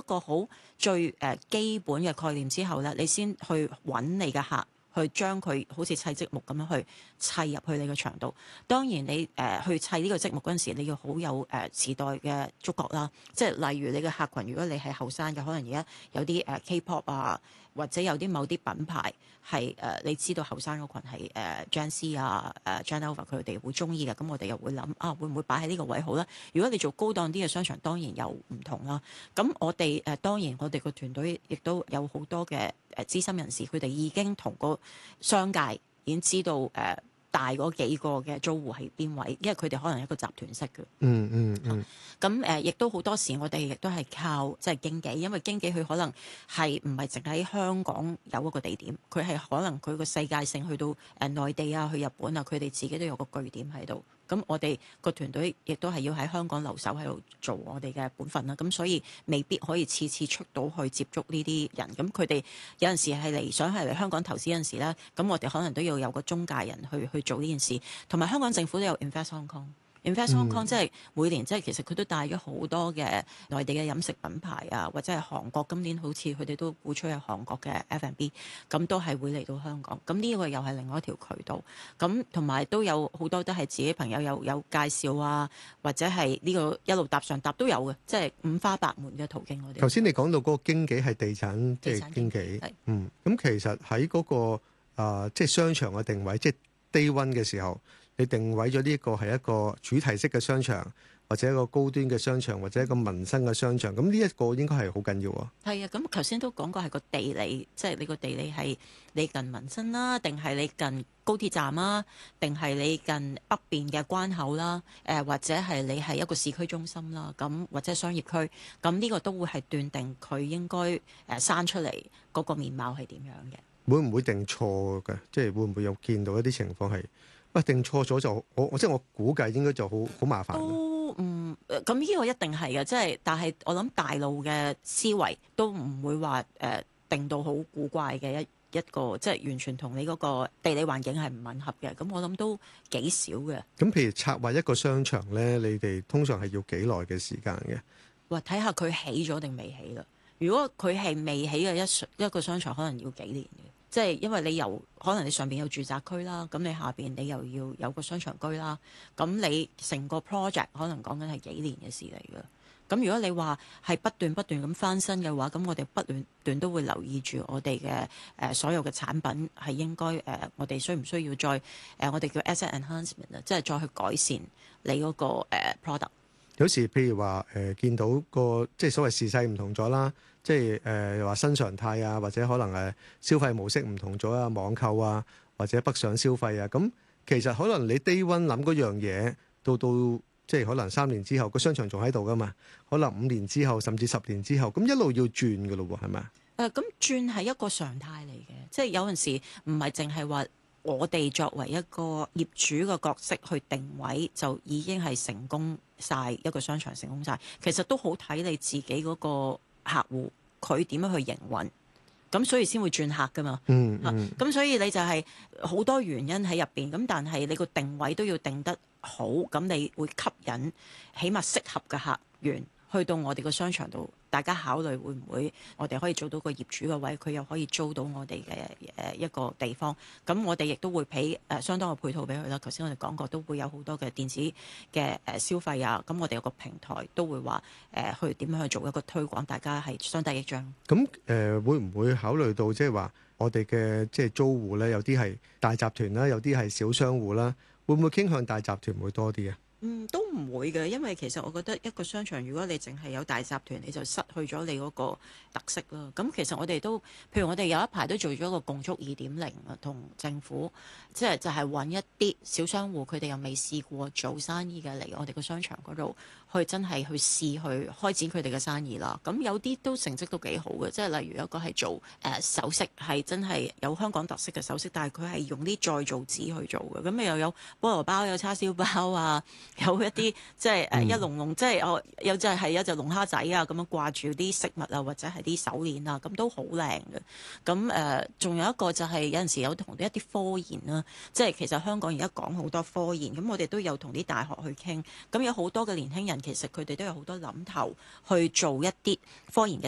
個好最基本嘅概念之後咧，你先去揾你嘅客。去將佢好似砌積木咁樣去砌入去你個場度。當然你去砌呢個積木嗰陣時，你要好有時代嘅觸覺啦。即係例如你嘅客群，如果你係後生嘅，可能而家有啲K-pop 啊，或者有啲某啲品牌係你知道後生嗰群係Gen Z 啊Gen Alpha 佢哋會中意嘅，咁我哋又會諗會唔會擺喺呢個位好咧？如果你做高檔啲嘅商場，當然又唔同啦。咁我哋當然我哋個團隊亦都有好多嘅資深人士，佢哋已經同個商界已經知道大嗰幾個嘅租戶係邊位，因為佢哋可能係一個集團式嘅。咁亦都好多時我哋亦都係靠即係經紀，因為經紀佢可能係唔係淨喺香港有一個地點，佢係可能佢個世界性去到內地啊，去日本啊，佢哋自己都有個據點喺度。咁我哋個團隊亦都係要喺香港留守喺度做我哋嘅本分啦。咁所以未必可以次次出到去接觸呢啲人。咁佢哋有陣時係想係嚟香港投資嗰陣時咧，咁我哋可能都要有個中介人去做呢件事。同埋香港政府都有 Invest Hong Kong。Invest Hong Kong 即係每年即係其實佢都帶咗好多嘅內地嘅飲食品牌啊，或者係韓國今年好似佢哋都鼓吹係韓國嘅 F&B， 咁都係會嚟到香港。咁呢個又係另外一條渠道。咁同埋都有好多都係自己朋友有介紹啊，或者係呢個一路搭上搭都有嘅，即係五花八門嘅途徑。我哋頭先你講到嗰個經紀係地產即係經紀，咁其實喺嗰個即係商場嘅定位，即係 Day One 嘅時候。你定位咗呢一個係一個主題式嘅商場，或者一個高端嘅商場，或者一個民生嘅商場，咁呢一個應該係好緊要喎。 係啊，咁頭先都講過係個地理，即係你個地理係你近民生啦，定係你近高鐵站啊，定係你近北邊嘅關口啦，或者係你係一個市區中心啦，咁或者商業區，咁呢個都會係斷定佢應該生出嚟嗰個面貌係點樣嘅。 會唔會定錯嘅？即係會唔會有見到一啲情況係？定錯咗就即係我估計應該就好麻煩。 都咁呢個一定係嘅，即係但係我諗大陸嘅思維都唔會話定到好古怪嘅一個，即係完全同你嗰個地理環境係唔吻合嘅。咁我諗都幾少嘅。咁譬如策劃一個商場咧，你哋通常係要幾耐嘅時間嘅？ 睇下佢起咗定未起啦。如果佢係未起嘅一個商場，可能要幾年嘅。即係因為你可能你上邊有住宅區啦，咁你下邊你又要有個商場區啦，咁你成個 project 可能講緊係幾年嘅事嚟嘅。咁如果你話係不斷咁翻新嘅話，咁我哋不斷都會留意住我哋嘅所有嘅產品係應該我哋需唔需要再我哋叫 asset enhancement 啊，即係再去改善你嗰個product。 有時譬如話見到個即係所謂時勢唔同咗啦，即係話新常態啊，或者可能消費模式唔同咗啊，網購啊，或者北上消費啊，咁其實可能你 Day One 諗嗰樣嘢，到即係可能3年之後個商場仲喺度噶嘛，可能5年之後甚至10年之後，咁一路要轉噶咯喎，係咪啊？咁轉係一個常態嚟嘅，即係有陣時唔係淨係話我哋作為一個業主嘅角色去定位，就已經係成功晒一個商場成功晒。其實都好睇你自己嗰個客戶佢點樣去營運，咁所以先會轉客噶嘛。咁所以你就係好多原因喺入邊，咁但係你個定位都要定得好，咁你會吸引起碼適合嘅客源去到我哋個商場度，大家考慮會唔會我哋可以做到個業主嘅位，佢又可以租到我哋嘅一個地方。咁我哋亦都會俾相當嘅配套俾佢啦。頭先我哋講過，都會有好多嘅電子嘅消費啊。咁我哋有個平台都會話去點樣去做一個推廣，大家係相得益彰。咁會唔會考慮到即係話我哋嘅即係租戶咧，有啲係大集團啦，有啲係小商戶啦，會唔會傾向大集團會多啲啊？ 都唔會嘅，因為其實我覺得一個商場，如果你淨係有大集團，你就失去咗你嗰個特色啦。咁其實我哋都，譬如我哋有一排都做咗一個共築2.0啊，同政府，即係就係揾一啲小商戶，佢哋又未試過做生意嘅嚟我哋個商場嗰度，去真係去試去開展佢哋嘅生意啦。咁有啲都成績都幾好嘅，即係例如一個係做首飾，係真係有香港特色嘅首飾，但係佢係用啲再造紙去做嘅。咁又有菠蘿包，有叉燒包啊。有一啲即係一籠籠，即係有隻係一隻龍蝦仔啊，咁樣掛住啲飾物啊，或者係啲手鏈啊，咁都好靚嘅。咁仲有一個就係有陣時有同一啲科研啦，即係其實香港而家講好多科研，咁我哋都有同啲大學去傾。咁有好多嘅年輕人，其實佢哋都有好多諗頭去做一啲科研嘅